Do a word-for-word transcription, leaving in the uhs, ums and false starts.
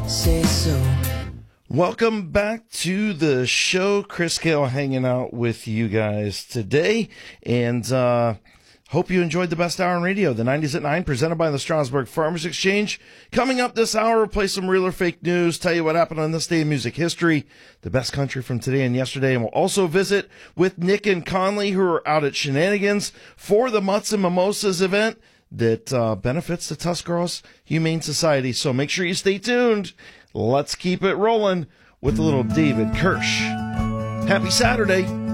say so. Welcome back to the show. Chris Kale hanging out with you guys today, and uh, hope you enjoyed the best hour on radio, the nineties at nine, presented by the Strasburg Farmers Exchange. Coming up this hour, we'll play some real or fake news, tell you what happened on this day in music history, the best country from today and yesterday, and we'll also visit with Nick and Conley, who are out at Shenanigans for the Mutts and Mimosas event that uh, benefits the Tuscarawas Humane Society. So make sure you stay tuned. Let's keep it rolling with a little David Kirsch. Happy Saturday.